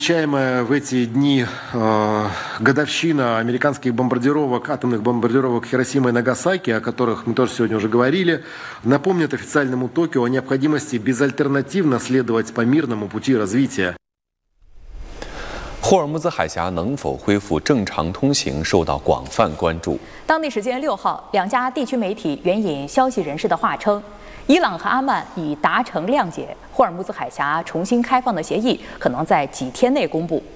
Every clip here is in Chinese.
Отмечаемая в эти дни годовщина американских бомбардировок, атомных бомбардировок Хиросимы и Нагасаки, о которых мы тоже сегодня уже говорили, напомнит официальному Токио о необходимости безальтернативно следовать по мирному пути развития. 霍尔木兹海峡能否恢复正常通行受到广泛关注。 当地时间6号，两家地区媒体援引消息人士的话称，伊朗和阿曼已达成谅解，霍尔木兹海峡重新开放的协议可能在几天内公布。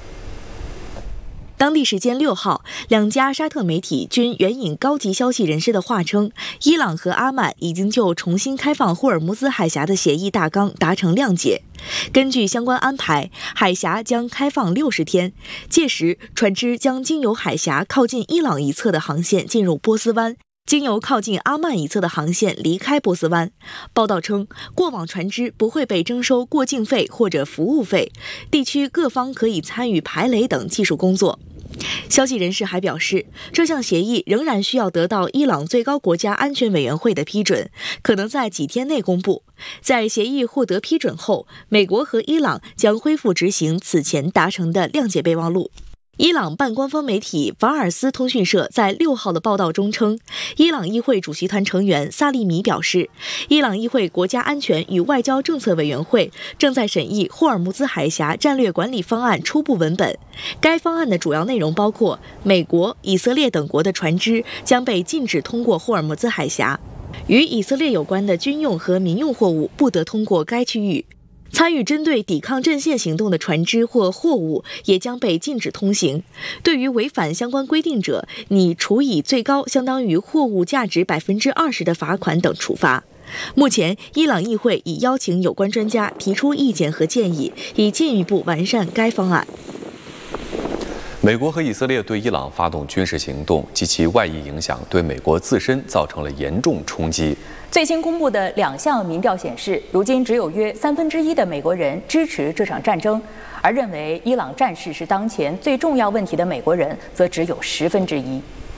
当地时间6号，两家沙特媒体均援引高级消息人士的话称，伊朗和阿曼已经就重新开放霍尔木兹海峡的协议大纲达成谅解。根据相关安排，海峡将开放60天，届时船只将经由海峡靠近伊朗一侧的航线进入波斯湾。 经由靠近阿曼一侧的航线离开波斯湾。报道称，过往船只不会被征收过境费或者服务费，地区各方可以参与排雷等技术工作。消息人士还表示，这项协议仍然需要得到伊朗最高国家安全委员会的批准，可能在几天内公布。在协议获得批准后，美国和伊朗将恢复执行此前达成的谅解备忘录。 伊朗半官方媒体法尔斯通讯社在6号的报道中称，伊朗议会主席团成员萨利米表示，伊朗议会国家安全与外交政策委员会正在审议霍尔木兹海峡战略管理方案初步文本。该方案的主要内容包括，美国、以色列等国的船只将被禁止通过霍尔木兹海峡，与以色列有关的军用和民用货物不得通过该区域。 参与针对抵抗阵线行动的船只或货物也将被禁止通行。对于违反相关规定者，拟处以最高相当于货物价值20%的罚款等处罚。目前，伊朗议会已邀请有关专家提出意见和建议，以进一步完善该方案。 美国和以色列对伊朗发动军事行动及其外溢影响，对美国自身造成了严重冲击。 最新公布的2项民调显示，如今只有约1/3的美国人支持这场战争，而认为伊朗战事是当前最重要问题的美国人则只有1/10。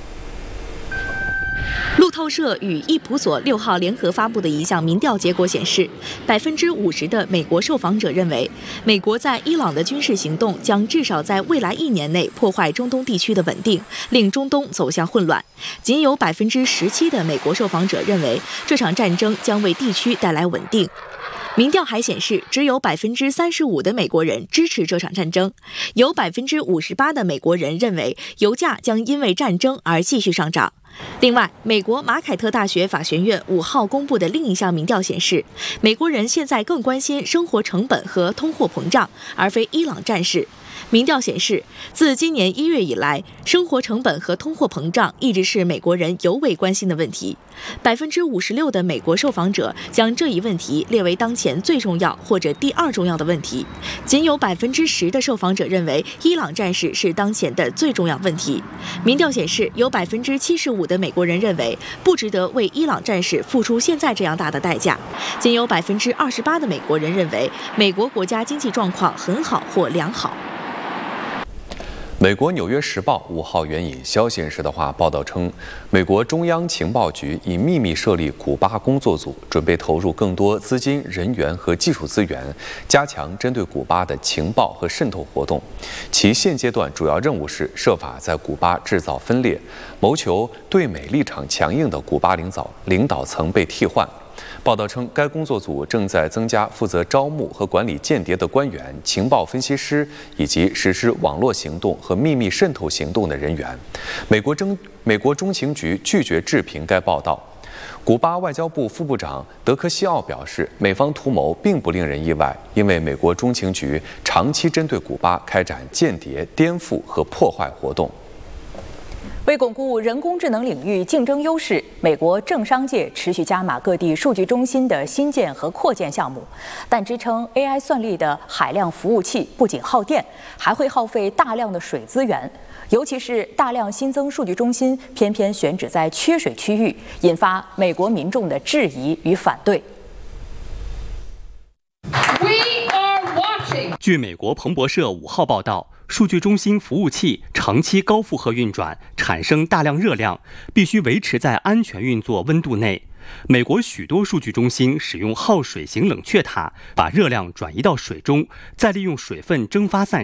路透社与易普所6号联合发布的一项民调结果显示，50%的美国受访者认为，美国在伊朗的军事行动将至少在未来1年内破坏中东地区的稳定，令中东走向混乱。仅有17%的美国受访者认为，这场战争将为地区带来稳定。 民调还显示，只有35%的美国人支持这场战争，有58%的美国人认为油价将因为战争而继续上涨。另外，美国马凯特大学法学院5号公布的另一项民调显示，美国人现在更关心生活成本和通货膨胀，而非伊朗战事。 民调显示，自今年1月以来，生活成本和通货膨胀一直是美国人尤为关心的问题。56%的美国受访者将这一问题列为当前最重要或者第2重要的问题，仅有10%的受访者认为伊朗战事是当前的最重要问题。民调显示，有75%的美国人认为不值得为伊朗战事付出现在这样大的代价，仅有28%的美国人认为美国国家经济状况很好或良好。 美国《纽约时报》5号援引消息人士的话报道称，美国中央情报局已秘密设立古巴工作组，准备投入更多资金、人员和技术资源，加强针对古巴的情报和渗透活动。其现阶段主要任务是设法在古巴制造分裂，谋求对美立场强硬的古巴领导层被替换。 报道称，该工作组正在增加负责招募和管理间谍的官员、情报分析师以及实施网络行动和秘密渗透行动的人员。美国中情局拒绝置评该报道。古巴外交部副部长德科西奥表示，美方图谋并不令人意外，因为美国中情局长期针对古巴开展间谍、颠覆和破坏活动。 为巩固人工智能领域竞争优势，美国政商界持续加码各地数据中心的新建和扩建项目。但支撑 AI 算力的海量服务器不仅耗电，还会耗费大量的水资源。尤其是大量新增数据中心偏偏选址在缺水区域，引发美国民众的质疑与反对。 据美国彭博社5号报道，数据中心服务器长期高负荷运转，产生大量热量，必须维持在安全运作温度内。 美国许多数据中心使用耗水型冷却塔，把热量转移到水中，再利用水分蒸发散